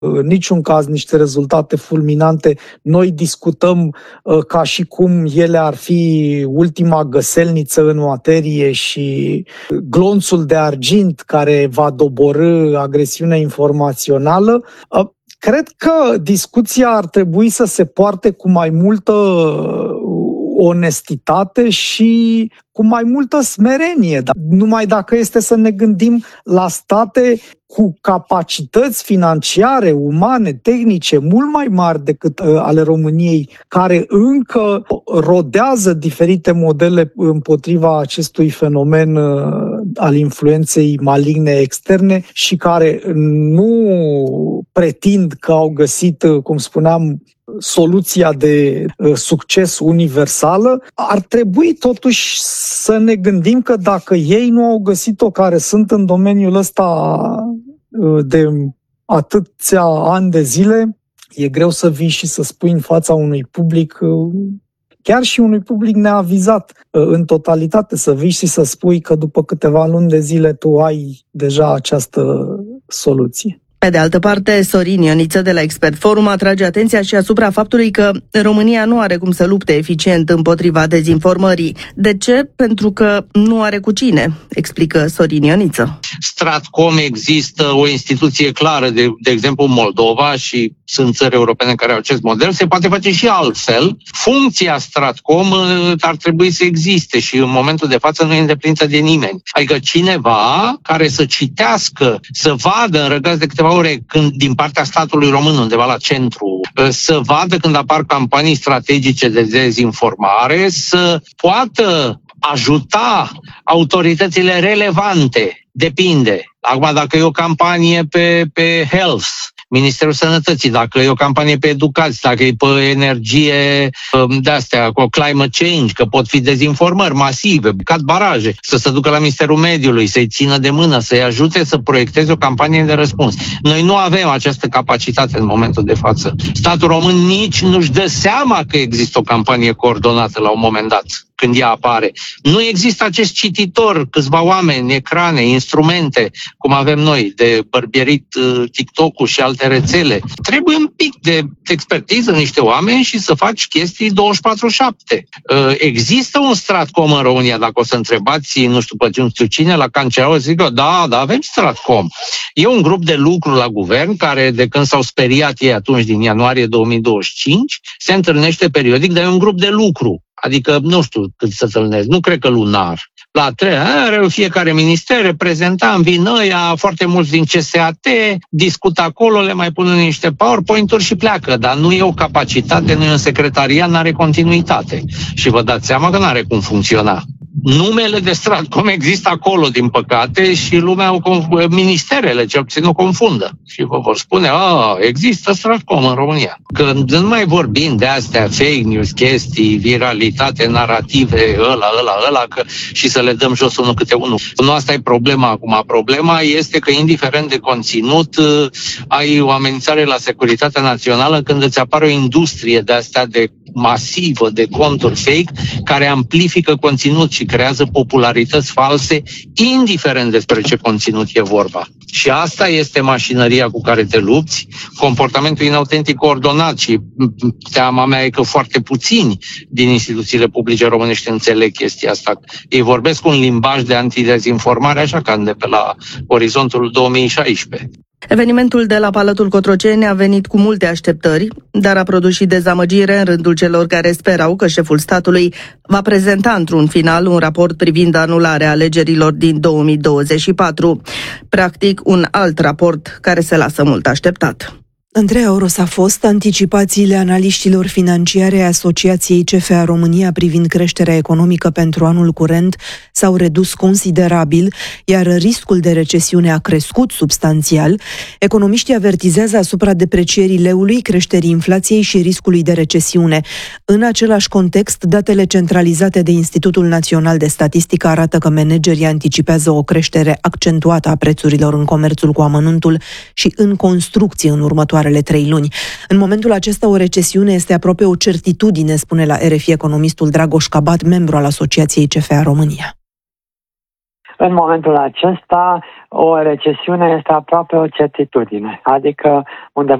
în niciun caz niște rezultate fulminante. Noi discutăm ca și cum ele ar fi ultima găselniță în materie și glonțul de argint care va doborî agresiunea informațională. Cred că discuția ar trebui să se poarte cu mai multă onestitate și cu mai multă smerenie. Numai dacă este să ne gândim la state cu capacități financiare, umane, tehnice mult mai mari decât ale României, care încă rodează diferite modele împotriva acestui fenomen al influenței maligne externe și care nu pretind că au găsit, cum spuneam, soluția de succes universală, ar trebui totuși să ne gândim că dacă ei nu au găsit-o, care sunt în domeniul ăsta de atâția ani de zile, e greu să vii și să spui în fața unui public, chiar și unui public neavizat în totalitate, să vii și să spui că după câteva luni de zile tu ai deja această soluție. Pe de altă parte, Sorin Ioniță de la Expert Forum atrage atenția și asupra faptului că România nu are cum să lupte eficient împotriva dezinformării. De ce? Pentru că nu are cu cine, explică Sorin Ioniță. Stratcom există o instituție clară, de exemplu Moldova, și sunt țări europene care au acest model, se poate face și altfel. Funcția Stratcom ar trebui să existe și în momentul de față nu e îndeplinită de nimeni. Adică cineva care să citească, să vadă în răgaz de câteva ore când, din partea statului român, undeva la centru, să vadă când apar campanii strategice de dezinformare, să poată ajuta autoritățile relevante. Depinde. Acum, dacă e o campanie pe health, Ministerul Sănătății, dacă e o campanie pe educație, dacă e pe energie de-astea, cu climate change, că pot fi dezinformări masive, cad baraje, să se ducă la Ministerul Mediului, să-i țină de mână, să-i ajute să proiecteze o campanie de răspuns. Noi nu avem această capacitate în momentul de față. Statul român nici nu-și dă seama că există o campanie coordonată la un moment dat, când ea apare. Nu există acest cititor, câțiva oameni, ecrane, instrumente, cum avem noi, de bărbierit TikTok-ul și alte rețele. Trebuie un pic de expertiză, niște oameni și să faci chestii 24/7. Există un Stratcom în România, dacă o să întrebați, nu știu cine, la Canceau, zic eu, da, avem Stratcom. E un grup de lucru la guvern care, de când s-au speriat ei atunci, din ianuarie 2025, se întâlnește periodic, dar e un grup de lucru. Adică, nu știu cât să întâlnesc, nu cred că lunar. La 3 are fiecare minister, reprezentant, vin ăia, foarte mulți din CSAT, discută acolo, le mai pun în niște PowerPoint-uri și pleacă. Dar nu e o capacitate, nu e un secretariat, nu are continuitate. Și vă dați seama că nu are cum funcționa. Numele de Stratcom există acolo, din păcate, și lumea, ministerele, cel puțin, o confundă. Și vă vor spune, există Stratcom în România. Când nu mai vorbim de astea, fake news, chestii, viralitate, narrative, ăla, și să le dăm jos unul câte unul. Nu asta e problema acum. Problema este că, indiferent de conținut, ai o amenințare la securitatea națională când îți apare o industrie de astea de masivă de conturi fake care amplifică conținut și creează popularități false, indiferent despre ce conținut e vorba. Și asta este mașinăria cu care te lupți, comportamentul inautentic coordonat, și teama mea e că foarte puțini din instituțiile publice românești înțeleg chestia asta. Ei vorbesc un limbaj de antidezinformare așa ca de pe la orizontul 2016. Evenimentul de la Palatul Cotroceni a venit cu multe așteptări, dar a produs și dezamăgire în rândul celor care sperau că șeful statului va prezenta într-un final un raport privind anularea alegerilor din 2024. Practic, un alt raport care se lasă mult așteptat. Andreea Oros, a fost anticipațiile analiștilor financiare ai Asociației CFA România privind creșterea economică pentru anul curent s-au redus considerabil, iar riscul de recesiune a crescut substanțial. Economiștii avertizează asupra deprecierii leului, creșterii inflației și riscului de recesiune. În același context, datele centralizate de Institutul Național de Statistică arată că managerii anticipează o creștere accentuată a prețurilor în comerțul cu amănuntul și în construcții în următoarele 3 luni. În momentul acesta, o recesiune este aproape o certitudine, spune la RFI economistul Dragoș Cabat, membru al Asociației CFA România. În momentul acesta, o recesiune este aproape o certitudine, adică undeva